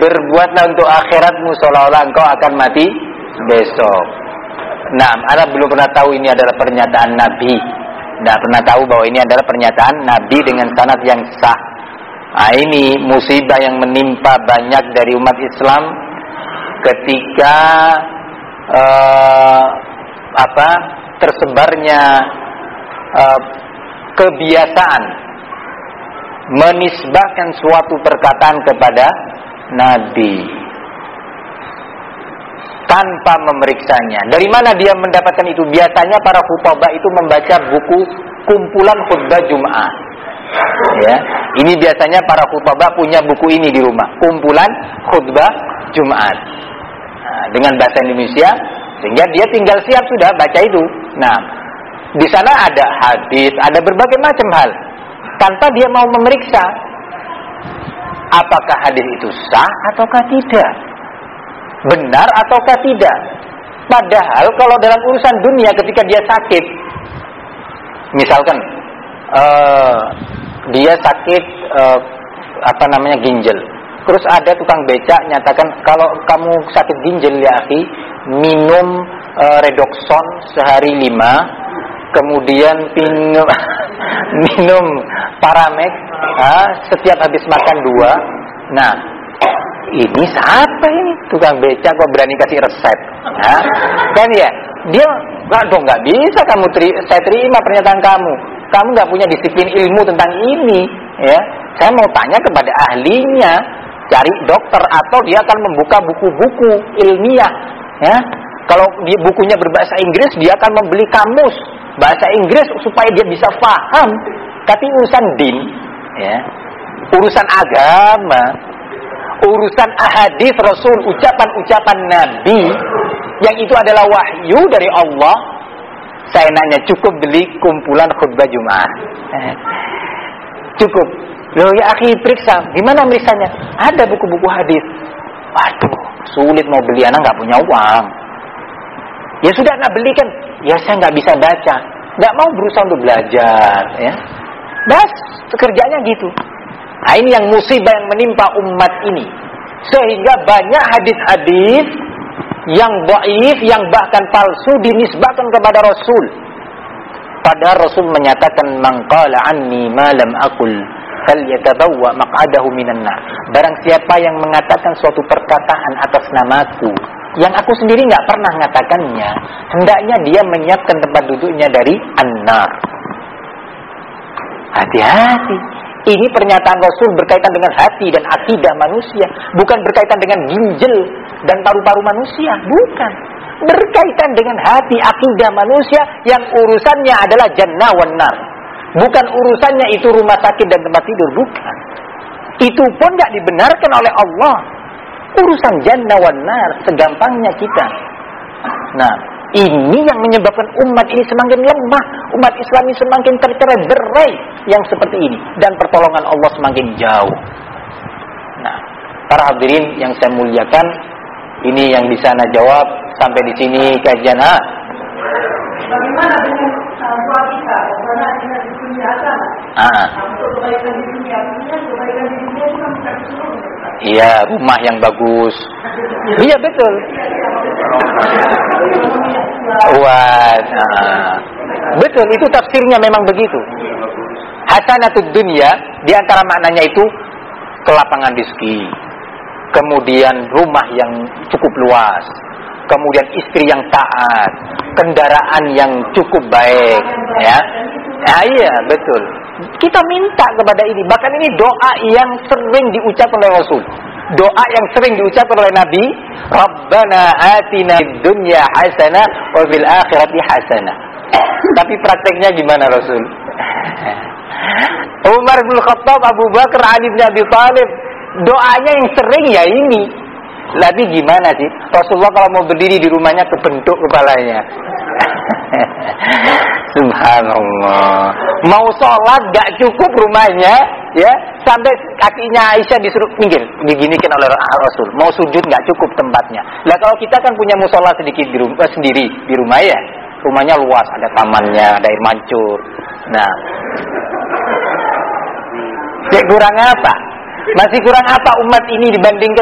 berbuatlah untuk akhiratmu seolah-olah engkau akan mati besok. Nah, Anda belum pernah tahu ini adalah pernyataan Nabi. Tidak pernah tahu bahwa ini adalah pernyataan Nabi dengan sanad yang sah. Nah, ini musibah yang menimpa banyak dari umat Islam ketika tersebarnya kebiasaan menisbahkan suatu perkataan kepada Nabi tanpa memeriksanya. Dari mana dia mendapatkan itu? Biasanya para khutbah itu membaca buku kumpulan khutbah Jumat. Ya, ini biasanya para khutbah punya buku ini di rumah, kumpulan khutbah Jumat. Nah, dengan bahasa Indonesia, sehingga dia tinggal siap sudah baca itu. Nah, di sana ada hadis, ada berbagai macam hal, tanpa dia mau memeriksa apakah hadis itu sah ataukah tidak, benar ataukah tidak. Padahal kalau dalam urusan dunia ketika dia sakit, misalkan dia sakit ginjal, terus ada tukang becak nyatakan kalau kamu sakit ginjal ya akhi, minum Redoxon sehari 5, kemudian minum Paramex setiap habis makan 2. Nah, ini siapa ini tukang becak kok berani kasih resep? Kan ya, dia nggak bisa saya terima pernyataan kamu. Kamu nggak punya disiplin ilmu tentang ini, ya. Saya mau tanya kepada ahlinya, cari dokter, atau dia akan membuka buku-buku ilmiah, ya. Kalau dia bukunya berbahasa Inggris, dia akan membeli kamus bahasa Inggris supaya dia bisa paham. Tapi urusan din, ya, urusan agama, urusan ahadits Rasul, ucapan-ucapan Nabi yang itu adalah wahyu dari Allah. Saya nanya, cukup beli kumpulan khutbah Jumat? Cukup. Loh ya akhi, periksa. Gimana meriksanya? Ada buku-buku hadis. Waduh, sulit mau beli, anak nggak punya uang. Ya sudah, nggak belikan. Ya saya nggak bisa baca, nggak mau berusaha untuk belajar. Ya, bas, kerjanya gitu. Nah, ini yang musibah yang menimpa umat ini, sehingga banyak hadis-hadis yang dhaif, yang bahkan palsu dinisbahkan kepada Rasul. Padahal Rasul menyatakan, man qala anni ma lam aqul falyatabawwa maq'adahu minan nar. Barang siapa yang mengatakan suatu perkataan atas namaku yang aku sendiri nggak pernah mengatakannya, hendaknya dia menyiapkan tempat duduknya dari an-nar. Hati-hati. Ini pernyataan Rasul berkaitan dengan hati dan akidah manusia, bukan berkaitan dengan ginjal dan paru-paru manusia, bukan. Berkaitan dengan hati, akidah manusia yang urusannya adalah jannah wan nar. Bukan urusannya itu rumah sakit dan tempat tidur, bukan. Itu pun tidak dibenarkan oleh Allah. Urusan jannah wan nar segampangnya kita. Nah, ini yang menyebabkan umat ini semakin lemah, umat Islam ini semakin tercerai-berai yang seperti ini, dan pertolongan Allah semakin jauh. Nah, para hadirin yang saya muliakan, ini yang bisa Anda jawab sampai di sini kajian. Bagaimana dengan doa kita? Bagaimana dengan di dunia agama? Untuk kebaikan di dunia, kebaikan di dunia itu kan bukan seluruh. Iya, rumah yang bagus. Iya betul. Betul, itu tafsirnya memang begitu. Hasanatud dunya, di antara maknanya itu kelapangan rezeki, kemudian rumah yang cukup luas, kemudian istri yang taat, kendaraan yang cukup baik, ya. Nah, iya betul. Kita minta kepada ini. Bahkan ini doa yang sering diucapkan oleh Rasul. Doa yang sering diucapkan oleh Nabi, Rabbana atina fid dunya hasanah wa fil akhirati hasanah. Tapi prakteknya gimana Rasul? Umar bin Khattab, Abu Bakar, Ali bin Abi Thalib, doanya yang sering ya ini. Tapi gimana sih? Rasulullah kalau mau berdiri di rumahnya kebentuk kepalanya. Subhanallah. Mau sholat gak cukup rumahnya, ya, sampai kakinya Aisyah disuruh minggir, diginikan oleh Rasul. Mau sujud gak cukup tempatnya. Lah kalau kita kan punya musola sedikit di rumah, sendiri di rumah, ya, rumahnya luas, ada tamannya, ada air mancur. Nah, kurang apa? Masih kurang apa umat ini dibandingkan